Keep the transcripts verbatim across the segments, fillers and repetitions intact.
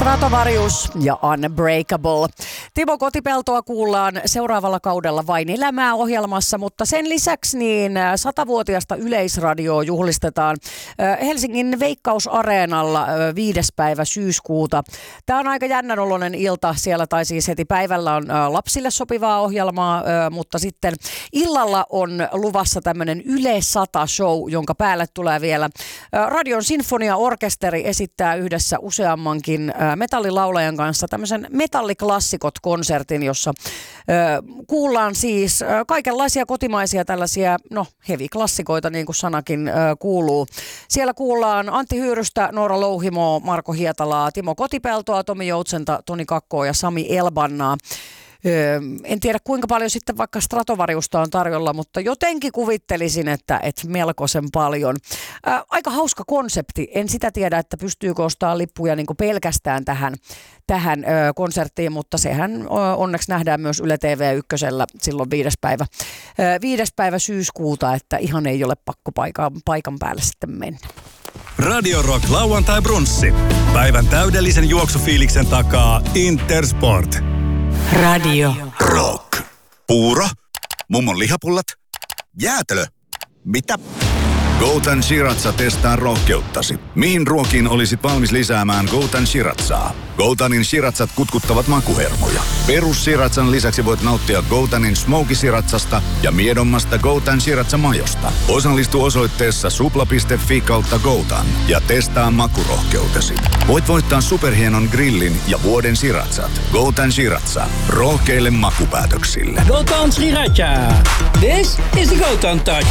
Stratovarius ja Unbreakable. Timo Kotipeltoa kuullaan seuraavalla kaudella Vain elämää -ohjelmassa, mutta sen lisäksi niin satavuotiasta Yleisradioa juhlistetaan Helsingin Veikkausareenalla viides päivä syyskuuta. Tämä on aika jännän oloinen ilta siellä, tai siis heti päivällä on lapsille sopivaa ohjelmaa, mutta sitten illalla on luvassa tämmöinen Yle sata show, jonka päälle tulee vielä Radion Sinfonia-orkesteri esittää yhdessä useammankin metallilaulajan kanssa tämmöisen metalliklassikot-konsertin, jossa ö, kuullaan siis ö, kaikenlaisia kotimaisia tällaisia, no heavy-klassikoita, niin kuin sanakin ö, kuuluu. Siellä kuullaan Antti Hyyrystä, Noora Louhimoa, Marko Hietalaa, Timo Kotipeltoa, Tomi Joutsenta, Toni Kakkoa ja Sami Elbannaa. Öö, en tiedä kuinka paljon sitten vaikka Stratovariusta on tarjolla, mutta jotenkin kuvittelisin, että, että melkoisen paljon. Ää, aika hauska konsepti. En sitä tiedä, että pystyykö ostamaan lippuja niin kuin pelkästään tähän, tähän ö, konserttiin, mutta sehän ö, onneksi nähdään myös Yle T V ykkösellä silloin viides päivä, ö, viides päivä syyskuuta, että ihan ei ole pakko paikan, paikan päälle sitten mennä. Radio Rock lauantai brunssi. Päivän täydellisen juoksufiiliksen takaa Intersport. Radio Rock. Puuro. Mummon lihapullat. Jäätelö. Mitä? Goutan Shiratsa testaa rohkeuttasi. Mihin ruokiin olisit valmis lisäämään Goutan Shiratsaa? Goutanin Shiratsat kutkuttavat makuhermoja. Perus Shiratsan lisäksi voit nauttia Goutanin Smoky Shiratsasta ja miedommasta Goutan Shiratsa-majosta. Osallistu osoitteessa supla piste fi kautta Goutan ja testaa makurohkeutesi. Voit voittaa superhienon grillin ja vuoden Shiratsat. Goutan Shiratsa. Rohkeille makupäätöksille. Goutan Shiratsa. This is the Goutan Touch.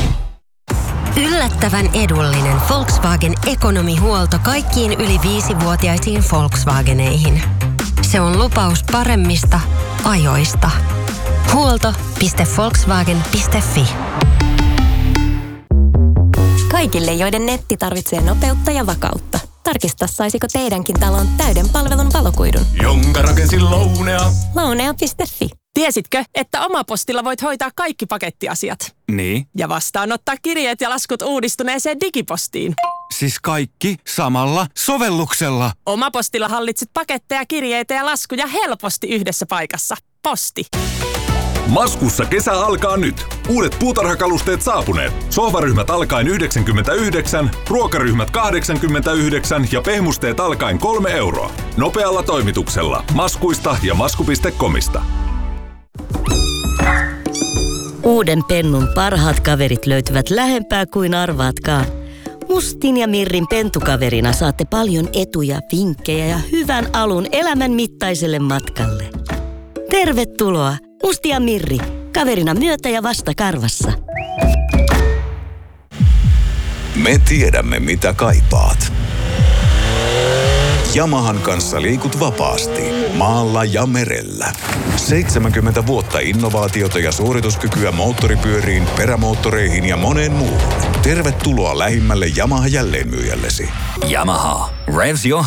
Yllättävän edullinen Volkswagen ekonomihuolto kaikkiin yli viisivuotiaisiin Volkswageneihin. Se on lupaus paremmista ajoista. Huolto piste volkswagen piste fi. Kaikille, joiden netti tarvitsee nopeutta ja vakautta. Tarkista, saisiko teidänkin talon täyden palvelun valokuidun. Jonka rakensin Lounea. Lounea piste fi. Tiesitkö, että Omapostilla voit hoitaa kaikki pakettiasiat? Niin. Ja vastaanottaa kirjeet ja laskut uudistuneeseen digipostiin. Siis kaikki samalla sovelluksella. Omapostilla hallitset paketteja, kirjeitä ja laskuja helposti yhdessä paikassa. Posti. Maskussa kesä alkaa nyt. Uudet puutarhakalusteet saapuneet. Sohvaryhmät alkaen yhdeksänkymmentäyhdeksän, ruokaryhmät kahdeksankymmentäyhdeksän ja pehmusteet alkaen kolme euroa. Nopealla toimituksella. Maskuista ja masku piste comista. Uuden Pennun parhaat kaverit löytyvät lähempää kuin arvaatkaan. Mustin ja Mirrin pentukaverina saatte paljon etuja, vinkkejä ja hyvän alun elämän mittaiselle matkalle. Tervetuloa, Musti ja Mirri, kaverina myötä ja vasta karvassa. Me tiedämme, mitä kaipaat. Yamahan kanssa liikut vapaasti, maalla ja merellä. seitsemänkymmentä vuotta innovaatiota ja suorituskykyä moottoripyöriin, perämoottoreihin ja moneen muuhun. Tervetuloa lähimmälle Yamaha jälleenmyyjällesi. Yamaha. Revs your